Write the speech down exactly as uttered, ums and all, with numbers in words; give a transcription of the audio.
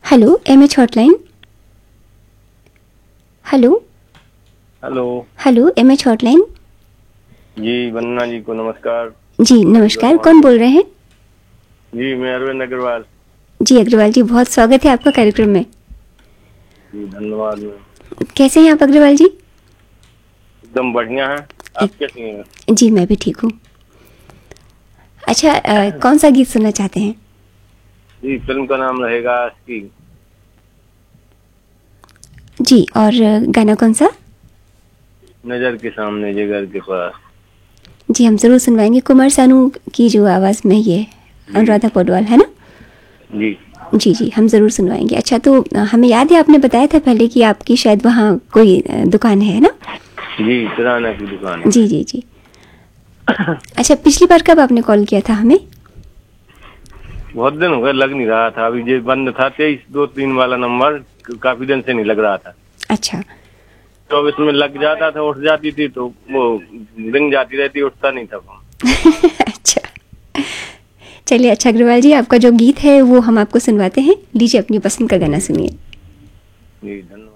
Hello M H hotline. Hello hello hello M H hotline. जी, वंदना जी को नमस्कार। जी नमस्कार, कौन बोल रहे हैं? जी, मैं अरविंद अग्रवाल। जी अग्रवाल जी, बहुत स्वागत है आपका कार्यक्रम में। जी धन्यवाद। कैसे हैं आप अग्रवाल जी? एकदम बढ़िया है। आप एक, कैसी हैं? जी मैं भी ठीक हूँ। अच्छा, आ, कौन सा गीत सुनना चाहते हैं? जी, फिल्म का नाम रहेगा आशिकी। जी, और गाना कौन सा? नजर के सामने जिगर के पास। जी हम ज़रूर सुनवाएंगे। कुमार सानू की जो आवाज़ में ये जी अनुराधा पौडवाल है ना? जी जी जी हम ज़रूर सुनवाएंगे। अच्छा, तो हमें याद है आपने बताया था पहले कि आपकी शायद वहाँ कोई अ, दुकान है ना? जी, किराना की दुकान है। जी जी जी। अच्छा, पिछली बार कब आपने कॉल किया था हमें? बहुत दिन हो गए, लग नहीं रहा था। अभी ये बंद था, तेईस दो तीन वाला नंबर काफी दिन से नहीं लग रहा था। अच्छा तो अब इसमें लग जाता था, उठ जाती थी तो वो रिंग जाती रहती, उठता नहीं था फोन। अच्छा, चलिए। अच्छा अग्रवाल जी, आपका जो गीत है वो हम आपको सुनवाते हैं। लीजिए अपनी पसंद का गाना सुनिए। जी धन्यवाद।